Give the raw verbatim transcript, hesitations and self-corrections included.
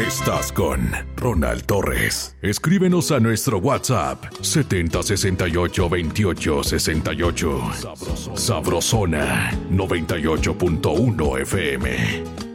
Estás con Ronald Torres. Escríbenos a nuestro WhatsApp setenta sesenta y ocho veintiocho sesenta y ocho. Sabrosona noventa y ocho punto uno F M.